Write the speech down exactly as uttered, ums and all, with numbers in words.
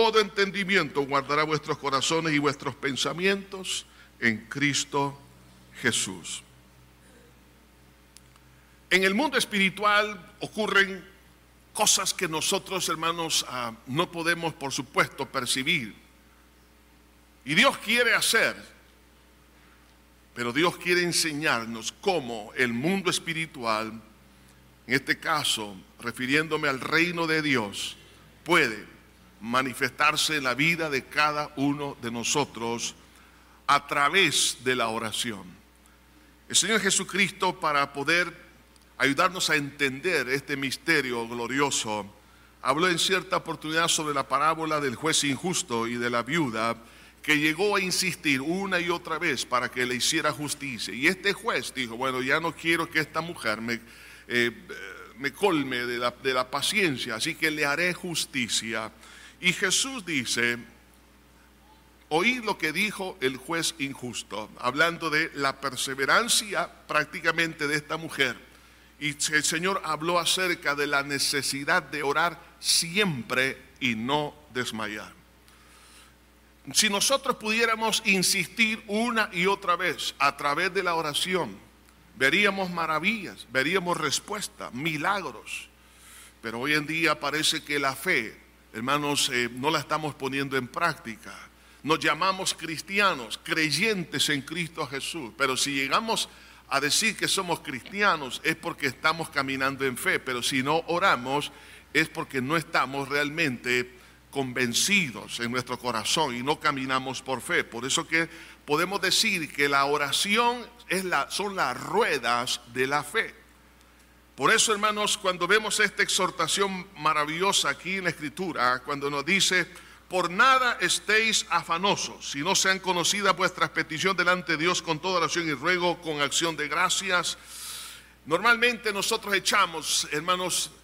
todo entendimiento guardará vuestros corazones y vuestros pensamientos en Cristo Jesús. En el mundo espiritual ocurren cosas que nosotros, hermanos, uh, no podemos, por supuesto, percibir. Y Dios quiere hacer, pero Dios quiere enseñarnos cómo el mundo espiritual, en este caso, refiriéndome al reino de Dios, puede manifestarse en la vida de cada uno de nosotros a través de la oración. El Señor Jesucristo, para poder ayudarnos a entender este misterio glorioso, habló en cierta oportunidad sobre la parábola del juez injusto y de la viuda, que llegó a insistir una y otra vez para que le hiciera justicia. Y este juez dijo, bueno, ya no quiero que esta mujer me, eh, me colme de la, de la paciencia, así que le haré justicia. Y Jesús dice, oí lo que dijo el juez injusto, hablando de la perseverancia prácticamente de esta mujer. Y el Señor habló acerca de la necesidad de orar siempre y no desmayar. Si nosotros pudiéramos insistir una y otra vez a través de la oración, veríamos maravillas, veríamos respuestas, milagros. Pero hoy en día parece que la fe, hermanos, eh, no la estamos poniendo en práctica. Nos llamamos cristianos, creyentes en Cristo Jesús, pero si llegamos a decir que somos cristianos es porque estamos caminando en fe, pero si no oramos es porque no estamos realmente convencidos en nuestro corazón y no caminamos por fe. Por eso que podemos decir que la oración es la, son las ruedas de la fe. Por eso, hermanos, cuando vemos esta exhortación maravillosa aquí en la Escritura, cuando nos dice, por nada estéis afanosos, si no sean conocidas vuestras peticiones delante de Dios con toda oración y ruego, con acción de gracias. Normalmente nosotros echamos, hermanos,